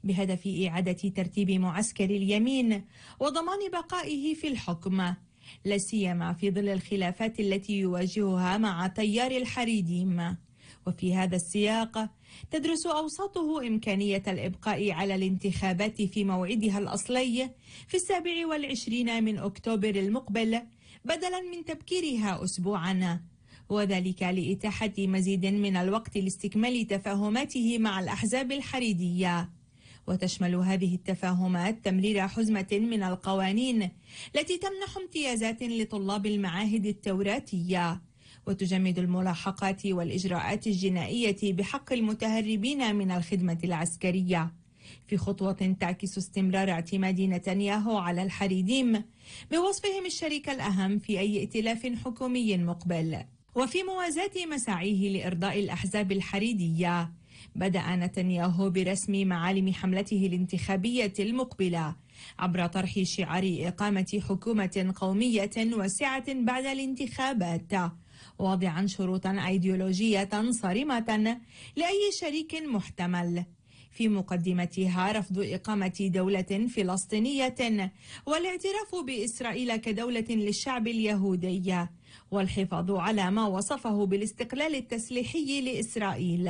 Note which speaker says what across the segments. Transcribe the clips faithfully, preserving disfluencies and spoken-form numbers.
Speaker 1: بهدف إعادة ترتيب معسكر اليمين وضمان بقائه في الحكم، لا سيما في ظل الخلافات التي يواجهها مع تيار الحريديم. وفي هذا السياق تدرس أوساطه إمكانية الإبقاء على الانتخابات في موعدها الأصلي في السابع والعشرين من أكتوبر المقبل بدلا من تبكيرها أسبوعا، وذلك لإتاحة مزيد من الوقت لاستكمال تفاهماته مع الأحزاب الحريدية. وتشمل هذه التفاهمات تمرير حزمة من القوانين التي تمنح امتيازات لطلاب المعاهد التوراتية، وتجمد الملاحقات والإجراءات الجنائية بحق المتهربين من الخدمة العسكرية، في خطوة تعكس استمرار اعتماد نتنياهو على الحريديم بوصفهم الشريك الأهم في أي ائتلاف حكومي مقبل. وفي موازاة مساعيه لإرضاء الأحزاب الحريدية، بدأ نتنياهو برسم معالم حملته الانتخابية المقبلة عبر طرح شعار إقامة حكومة قومية واسعة بعد الانتخابات، واضعا شروطا أيديولوجية صارمة لأي شريك محتمل، في مقدمتها رفض إقامة دولة فلسطينية والاعتراف بإسرائيل كدولة للشعب اليهودي، والحفاظ على ما وصفه بالاستقلال التسليحي لإسرائيل.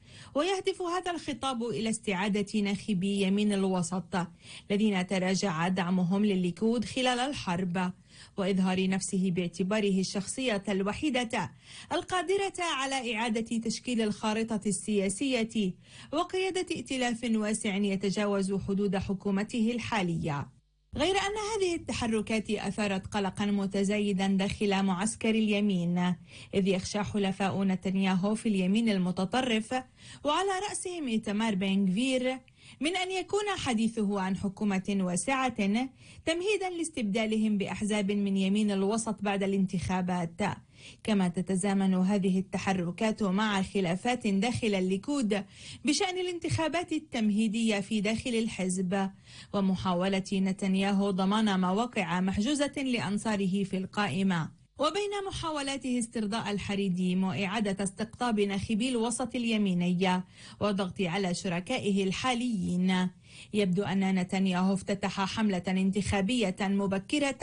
Speaker 1: ويهدف هذا الخطاب إلى استعادة ناخبي يمين الوسط الذين تراجع دعمهم للليكود خلال الحرب، وإظهار نفسه باعتباره الشخصية الوحيدة القادرة على إعادة تشكيل الخارطة السياسية وقيادة ائتلاف واسع يتجاوز حدود حكومته الحالية. غير أن هذه التحركات أثارت قلقا متزايدا داخل معسكر اليمين، إذ يخشى حلفاء نتنياهو في اليمين المتطرف وعلى رأسهم إيتمار بن غفير من أن يكون حديثه عن حكومة واسعة تمهيدا لاستبدالهم بأحزاب من يمين الوسط بعد الانتخابات. كما تتزامن هذه التحركات مع خلافات داخل الليكود بشأن الانتخابات التمهيدية في داخل الحزب، ومحاولة نتنياهو ضمان مواقع محجوزة لأنصاره في القائمة. وبين محاولاته استرضاء الحريديم وإعادة استقطاب ناخبي الوسط اليميني والضغط على شركائه الحاليين، يبدو أن نتنياهو افتتح حملة انتخابية مبكرة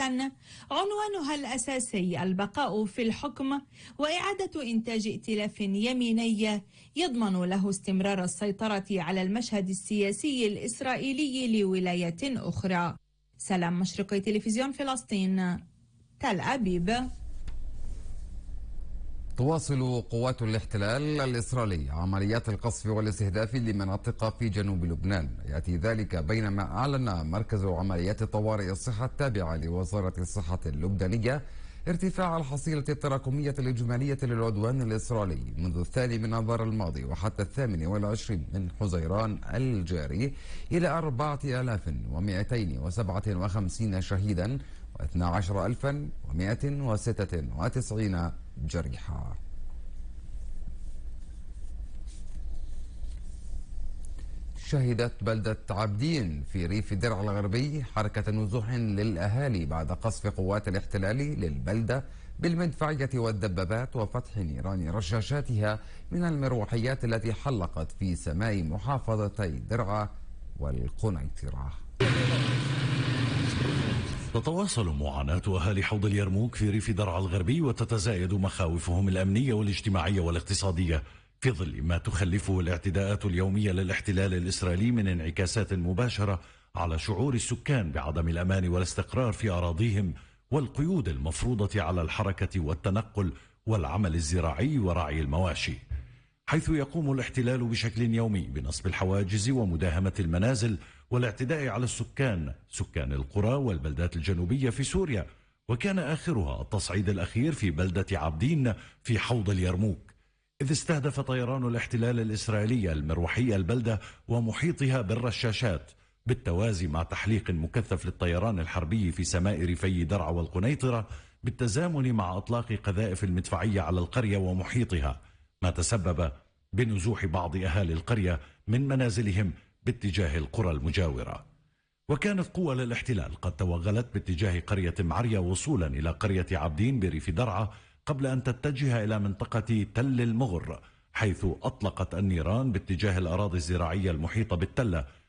Speaker 1: عنوانها الأساسي البقاء في الحكم وإعادة إنتاج ائتلاف يميني يضمن له استمرار السيطرة على المشهد السياسي الإسرائيلي لولاية أخرى. سلام مشرقي، تلفزيون فلسطين، تل أبيب.
Speaker 2: تواصل قوات الاحتلال الإسرائيلي عمليات القصف والاستهداف لمناطق في جنوب لبنان. يأتي ذلك بينما أعلن مركز عمليات طوارئ الصحة التابعة لوزارة الصحة اللبنانية ارتفاع الحصيلة التراكمية الإجمالية للعدوان الإسرائيلي منذ الثاني من آذار الماضي وحتى الثامن والعشرين من حزيران الجاري إلى أربعة آلاف ومئتين وسبعة وخمسين شهيدا واثني عشر ألفا ومئة وستة وتسعين جريحا. شهدت بلدة عابدين في ريف درعا الغربي حركة نزوح للأهالي بعد قصف قوات الاحتلال للبلدة بالمدفعية والدبابات وفتح نيران رشاشاتها من المروحيات التي حلقت في سماء محافظتي درعا والقنيطرة.
Speaker 3: تتواصل معاناة أهالي حوض اليرموك في ريف درعا الغربي وتتزايد مخاوفهم الأمنية والاجتماعية والاقتصادية في ظل ما تخلفه الاعتداءات اليومية للاحتلال الإسرائيلي من انعكاسات مباشرة على شعور السكان بعدم الأمان والاستقرار في أراضيهم والقيود المفروضة على الحركة والتنقل والعمل الزراعي ورعي المواشي، حيث يقوم الاحتلال بشكل يومي بنصب الحواجز ومداهمة المنازل والاعتداء على السكان سكان القرى والبلدات الجنوبية في سوريا، وكان آخرها التصعيد الأخير في بلدة عابدين في حوض اليرموك، إذ استهدف طيران الاحتلال الإسرائيلي المروحي البلدة ومحيطها بالرشاشات بالتوازي مع تحليق مكثف للطيران الحربي في سماء ريفي درعا والقنيطرة بالتزامن مع إطلاق قذائف المدفعية على القرية ومحيطها، ما تسبب بنزوح بعض أهالي القرية من منازلهم باتجاه القرى المجاورة. وكانت قوى الاحتلال قد توغلت باتجاه قرية معرية وصولا إلى قرية عابدين بريف درعا قبل أن تتجه إلى منطقة تل المغر، حيث أطلقت النيران باتجاه الأراضي الزراعية المحيطة بالتلة